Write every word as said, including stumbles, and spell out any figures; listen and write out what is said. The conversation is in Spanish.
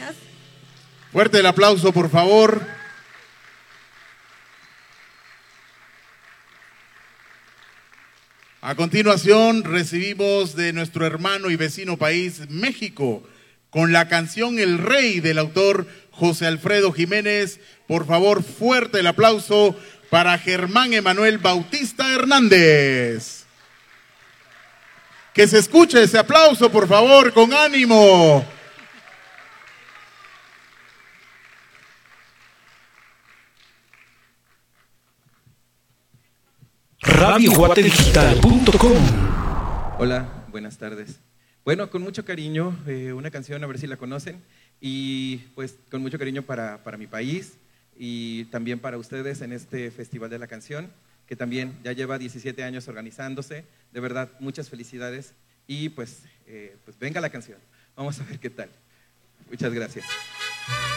gracias. Fuerte el aplauso, por favor. A continuación recibimos de nuestro hermano y vecino país, México, con la canción El Rey del autor José Alfredo Jiménez. Por favor, fuerte el aplauso para Germán Emanuel Bautista Hernández. Que se escuche ese aplauso, por favor, con ánimo. radio guate digital punto com. Hola, buenas tardes. Bueno, con mucho cariño, eh, una canción, a ver si la conocen, y pues con mucho cariño para, para mi país y también para ustedes en este Festival de la Canción, que también ya lleva diecisiete años organizándose. De verdad, muchas felicidades y pues, eh, pues venga la canción. Vamos a ver qué tal. Muchas gracias.